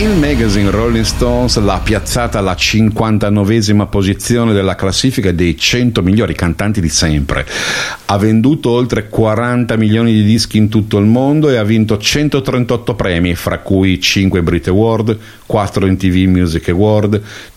Il magazine Rolling Stones l'ha piazzata alla 59esima posizione della classifica dei 100 migliori cantanti di sempre. Ha venduto oltre 40 milioni di dischi in tutto il mondo e ha vinto 138 premi, fra cui 5 Brit Award, 4 MTV Music Award,